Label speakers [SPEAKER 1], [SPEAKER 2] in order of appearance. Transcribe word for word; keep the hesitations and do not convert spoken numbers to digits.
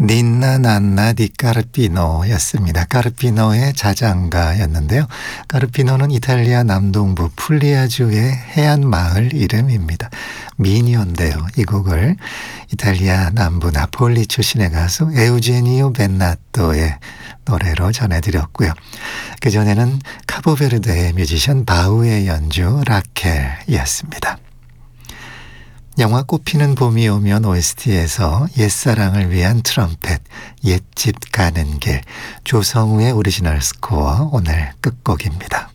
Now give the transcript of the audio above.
[SPEAKER 1] 닌나 난나 디 까르피노였습니다. 까르피노의 자장가였는데요. 까르피노는 이탈리아 남동부 풀리아주의 해안 마을 이름입니다. 미니어인데요. 이 곡을 이탈리아 남부 나폴리 출신의 가수 에우제니오 벤나토의 노래로 전해드렸고요. 그전에는 카보베르데의 뮤지션 바우의 연주 라켈이었습니다. 영화 꽃피는 봄이 오면 오에스티에서 옛사랑을 위한 트럼펫, 옛집 가는 길, 조성우의 오리지널 스코어 오늘 끝곡입니다.